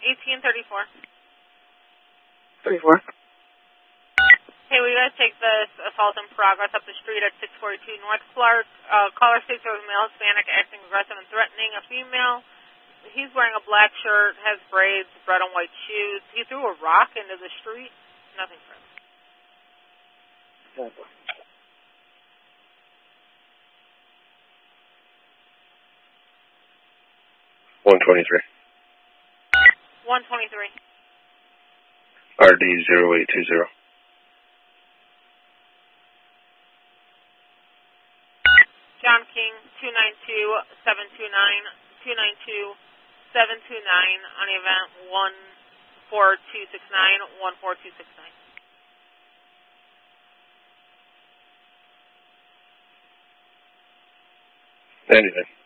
1834. 34. Hey, we gotta take this assault in progress up the street at 642 North Clark. Caller states there was a male Hispanic acting aggressive and threatening a female. He's wearing a black shirt, has braids, red and white shoes. He threw a rock into the street. Nothing further. 123. 123. RD 0820. John King, 292-729 on event 14269, 14269. Anything.